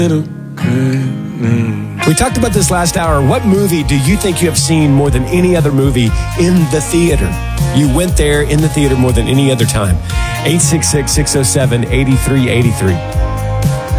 We talked about this last hour. What movie do you think you have seen more than any other movie in the theater? You went there in the theater more than any other time. 866-607-8383.